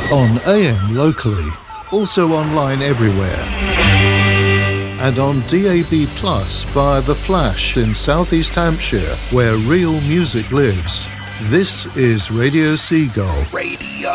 On AM locally, also online everywhere. And on DAB Plus via The Flash in South East Hampshire, where real music lives. This is Radio Seagull.